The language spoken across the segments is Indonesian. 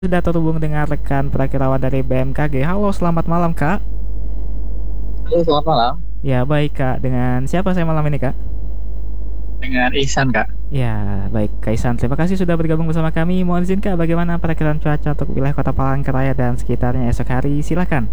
Sudah terhubung dengan rekan perakirawan dari BMKG. Halo, selamat malam, Kak. Halo, selamat malam. Ya, baik, Kak. Dengan siapa saya malam ini, Kak? Dengan Ihsan, Kak. Ya, baik, Kak Isan. Terima kasih sudah bergabung bersama kami. Mohon izin, Kak, bagaimana perakiraan cuaca untuk wilayah Kota Palangkaraya dan sekitarnya esok hari? Silakan.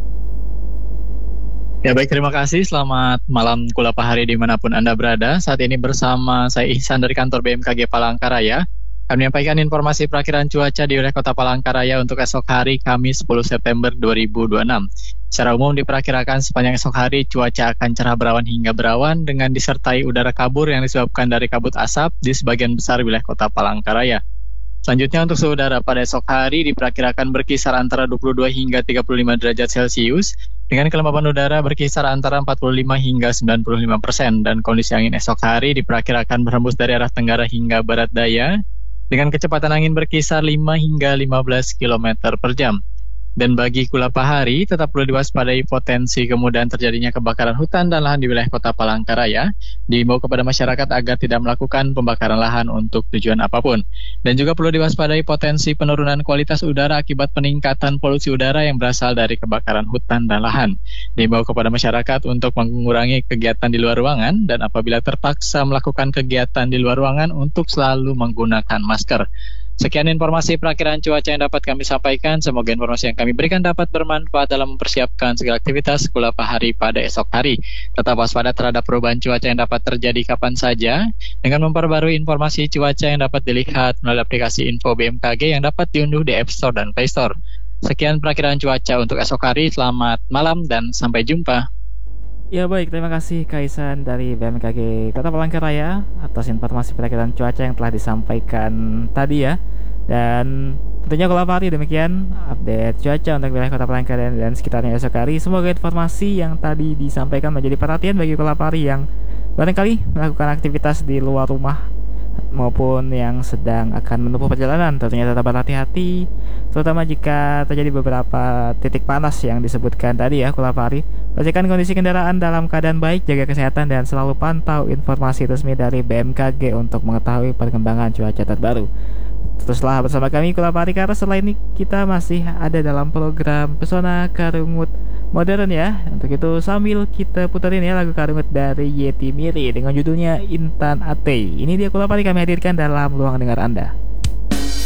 Ya, baik, terima kasih. Selamat malam Kula Pahari dimanapun Anda berada. Saat ini bersama saya Ihsan dari kantor BMKG Palangkaraya. Kami menyampaikan informasi perakiraan cuaca di wilayah Kota Palangkaraya untuk esok hari Kamis 10 September 2026. Secara umum diperkirakan sepanjang esok hari cuaca akan cerah berawan hingga berawan dengan disertai udara kabur yang disebabkan dari kabut asap di sebagian besar wilayah Kota Palangkaraya. Selanjutnya untuk suhu udara pada esok hari diperkirakan berkisar antara 22 hingga 35 derajat Celcius dengan kelembapan udara berkisar antara 45 hingga 95% dan kondisi angin esok hari diperkirakan berhembus dari arah tenggara hingga barat daya dengan kecepatan angin berkisar 5 hingga 15 km per jam. Dan bagi Kula Pahari, tetap perlu diwaspadai potensi kemudahan terjadinya kebakaran hutan dan lahan di wilayah Kota Palangkaraya. Diimbau kepada masyarakat agar tidak melakukan pembakaran lahan untuk tujuan apapun. Dan juga perlu diwaspadai potensi penurunan kualitas udara akibat peningkatan polusi udara yang berasal dari kebakaran hutan dan lahan. Diimbau kepada masyarakat untuk mengurangi kegiatan di luar ruangan dan apabila terpaksa melakukan kegiatan di luar ruangan untuk selalu menggunakan masker. Sekian informasi perakiraan cuaca yang dapat kami sampaikan. Semoga informasi yang kami berikan dapat bermanfaat dalam mempersiapkan segala aktivitas Kula Pahari pada esok hari. Tetap waspada terhadap perubahan cuaca yang dapat terjadi kapan saja dengan memperbarui informasi cuaca yang dapat dilihat melalui aplikasi Info BMKG yang dapat diunduh di App Store dan Play Store. Sekian perakiraan cuaca untuk esok hari. Selamat malam dan sampai jumpa. Ya, baik. Terima kasih, Kak Isan dari BMKG Kota Palangkaraya atas informasi perakiraan cuaca yang telah disampaikan tadi ya. Dan tentunya kalau hari demikian update cuaca untuk wilayah Kota Palangkaraya dan sekitarnya esok hari. Semoga informasi yang tadi disampaikan menjadi perhatian bagi Kolapari yang barangkali melakukan aktivitas di luar rumah maupun yang sedang akan menempuh perjalanan. Tentunya tetap berhati-hati, terutama jika terjadi beberapa titik panas yang disebutkan tadi ya Kolapari. Pastikan kondisi kendaraan dalam keadaan baik, jaga kesehatan dan selalu pantau informasi resmi dari BMKG untuk mengetahui perkembangan cuaca terbaru. Teruslah bersama kami Kolapari karena setelah ini kita masih ada dalam program Pesona Karungut Modern ya. Untuk itu sambil kita puterin ya lagu Karungut dari Yeti Miri dengan judulnya Intan Ate. Ini dia Kolapari kami hadirkan dalam ruang dengar Anda.